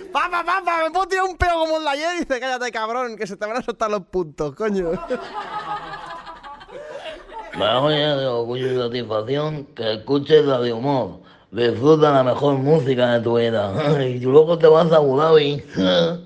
¡Papa! Me puedo tirar un peo como el de ayer. Y dice, cállate, cabrón, que se te van a soltar los puntos, coño. Vaya de orgullo y satisfacción que escuches la de humor. Disfruta la mejor música de tu vida. Y luego te vas a Abu Dhabi.